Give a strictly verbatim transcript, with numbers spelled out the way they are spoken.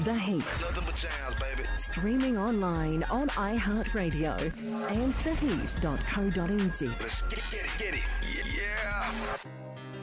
The Heat. Nothing but jams, baby. Streaming online on iHeartRadio and the heat dot co dot n z. Let's get, get it, get it. Yeah.